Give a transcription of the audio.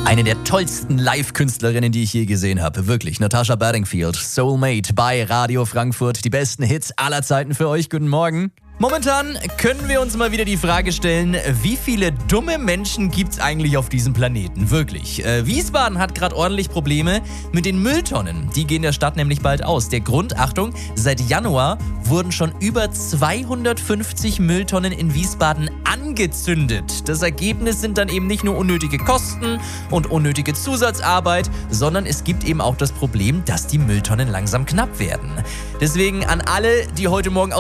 Eine der tollsten Live-Künstlerinnen, die ich je gesehen habe. Wirklich. Natasha Bedingfield, Soulmate bei Radio Frankfurt. Die besten Hits aller Zeiten für euch. Guten Morgen. Momentan können wir uns mal wieder die Frage stellen, wie viele dumme Menschen gibt's eigentlich auf diesem Planeten? Wirklich. Wiesbaden hat gerade ordentlich Probleme mit den Mülltonnen. Die gehen der Stadt nämlich bald aus. Der Grund, Achtung, seit Januar wurden schon über 250 Mülltonnen in Wiesbaden angezündet. Das Ergebnis sind dann eben nicht nur unnötige Kosten und unnötige Zusatzarbeit, sondern es gibt eben auch das Problem, dass die Mülltonnen langsam knapp werden. Deswegen an alle, die heute Morgen